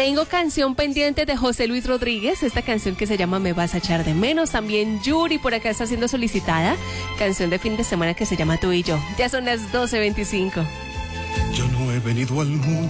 Tengo canción pendiente de José Luis Rodríguez, esta canción que se llama Me vas a echar de menos. También Yuri por acá está siendo solicitada, canción de fin de semana que se llama Tú y yo. Ya son las 12:25. Yo no he venido al mundo